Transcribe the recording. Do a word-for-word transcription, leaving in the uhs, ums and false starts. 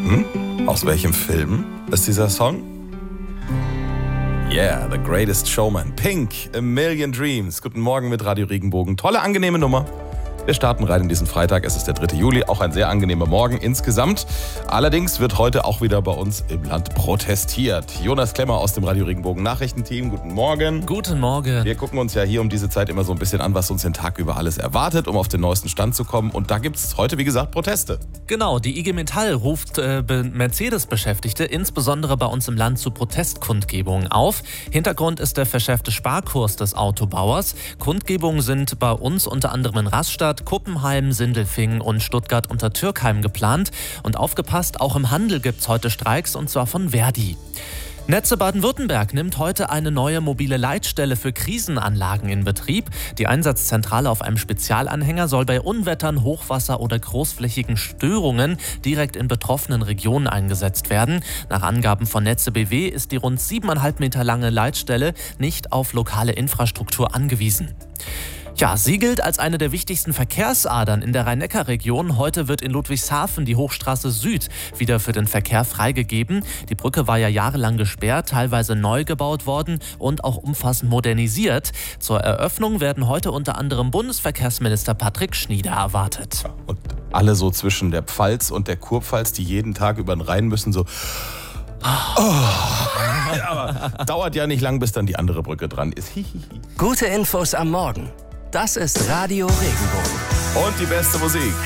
Mhm. Aus welchem Film ist dieser Song? Yeah, The Greatest Showman. Pink, A Million Dreams. Guten Morgen mit Radio Regenbogen. Tolle, angenehme Nummer. Wir starten rein in diesen Freitag. Es ist der dritte Juli. Auch ein sehr angenehmer Morgen insgesamt. Allerdings wird heute auch wieder bei uns im Land protestiert. Jonas Klemmer aus dem Radio Regenbogen Nachrichtenteam. Guten Morgen. Guten Morgen. Wir gucken uns ja hier um diese Zeit immer so ein bisschen an, was uns den Tag über alles erwartet, um auf den neuesten Stand zu kommen. Und da gibt es heute, wie gesagt, Proteste. Genau, die I G Metall ruft äh, Mercedes-Beschäftigte insbesondere bei uns im Land zu Protestkundgebungen auf. Hintergrund ist der verschärfte Sparkurs des Autobauers. Kundgebungen sind bei uns unter anderem in Rastatt, Kuppenheim, Sindelfingen und Stuttgart unter Türkheim geplant. Und aufgepasst, auch im Handel gibt es heute Streiks, und zwar von Verdi. Netze Baden-Württemberg nimmt heute eine neue mobile Leitstelle für Krisenanlagen in Betrieb. Die Einsatzzentrale auf einem Spezialanhänger soll bei Unwettern, Hochwasser oder großflächigen Störungen direkt in betroffenen Regionen eingesetzt werden. Nach Angaben von Netze B W ist die rund siebeneinhalb Meter lange Leitstelle nicht auf lokale Infrastruktur angewiesen. Ja, sie gilt als eine der wichtigsten Verkehrsadern in der Rhein-Neckar-Region. Heute wird in Ludwigshafen die Hochstraße Süd wieder für den Verkehr freigegeben. Die Brücke war ja jahrelang gesperrt, teilweise neu gebaut worden und auch umfassend modernisiert. Zur Eröffnung werden heute unter anderem Bundesverkehrsminister Patrick Schnieder erwartet. Und alle so zwischen der Pfalz und der Kurpfalz, die jeden Tag über den Rhein müssen, so... Oh. Ja, aber dauert ja nicht lang, bis dann die andere Brücke dran ist. Gute Infos am Morgen. Das ist Radio Regenbogen. Und die beste Musik.